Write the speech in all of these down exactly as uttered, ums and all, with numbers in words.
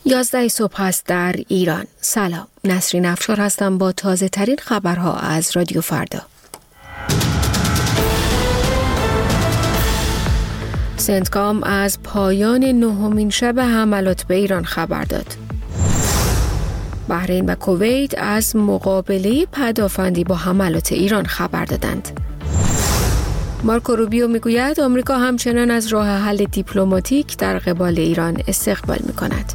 یازده صبح است در ایران. سلام، نسرین افشار هستم با تازه ترین خبرها از رادیو فردا. سنتکام از پایان نهمین شب حملات به ایران خبر داد. بحرین و کویت از مقابله پدافندی با حملات ایران خبر دادند. مارکو روبیو میگوید آمریکا همچنان از راه حل دیپلماتیک در قبال ایران استقبال میکند.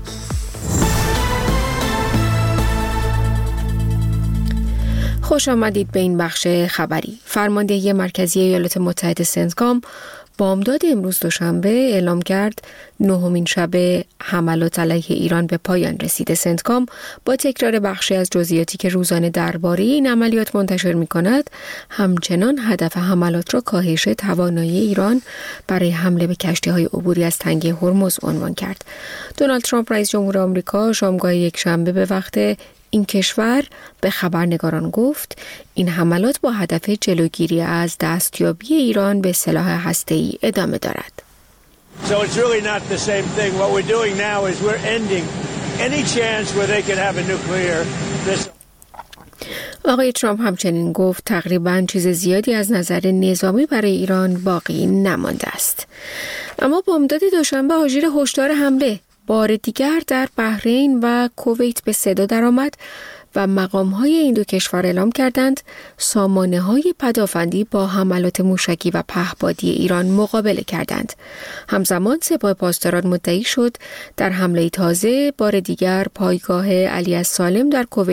خوش آمدید به این بخش خبری. فرماندهی مرکزی ایالات متحده سنتکام بامداد امروز دوشنبه اعلام کرد نهمین شب حملات علیه ایران به پایان رسیده. سنتکام با تکرار بخشی از جزئیاتی که روزانه درباره این عملیات منتشر می‌کند، همچنان هدف حملات را کاهش توانایی ایران برای حمله به کشتی‌های عبوری از تنگه هرمز عنوان کرد. دونالد ترامپ رئیس جمهور آمریکا شامگاه یکشنبه به وقت این کشور به خبرنگاران گفت این حملات با هدف جلوگیری از دستیابی ایران به سلاح هسته‌ای ادامه دارد. So it's really not the same thing. What we're doing now is we're ending any chance where they could have a nuclear missile. آقای ترامپ همچنین گفت تقریباً چیز زیادی از نظر نظامی برای ایران باقی نمانده است. اما بامداد دوشنبه آژیر هشدار حمله بار دیگر در بحرین و کویت به صدا درآمد و مقام‌های این دو کشور اعلام کردند سامانه‌های پدافندی با حملات موشکی و پهپادی ایران مقابله کردند. همزمان سپاه پاسداران مدعی شد در حمله تازه بار دیگر پایگاه علی السالم در کویت